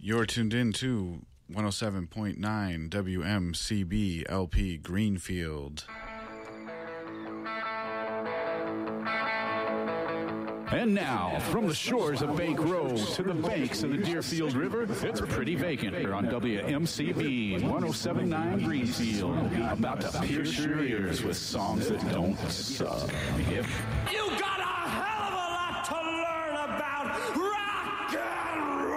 You're tuned in to 107.9 WMCB LP Greenfield. And now, from the shores of Bank Road to the banks of the Deerfield River, it's Pretty Vacant here on WMCB 107.9 Greenfield. About to pierce your ears with songs that don't suck. You got a hell of a lot to learn about rock and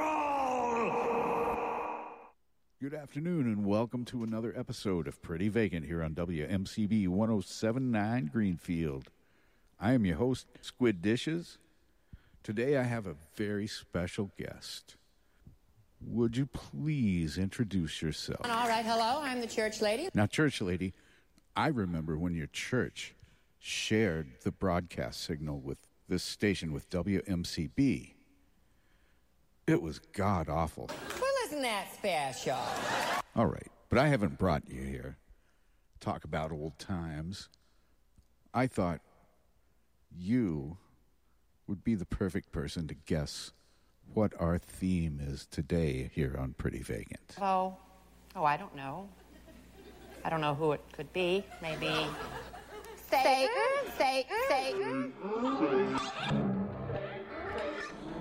roll! Good afternoon and welcome to another episode of Pretty Vacant here on WMCB 107.9 Greenfield. I am your host, Squid Dishes. Today I have a very special guest. Would you please introduce yourself? All right, hello, I'm the church lady. Now, church lady, I remember when your church shared the broadcast signal with this station with WMCB. It was god-awful. Well, isn't that special? All right, but I haven't brought you here to talk about old times. I thought you would be the perfect person to guess what our theme is today here on Pretty Vacant. Oh, I don't know. I don't know who it could be. Maybe Satan.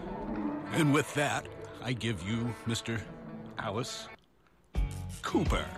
And with that, I give you Mr. Alice Cooper.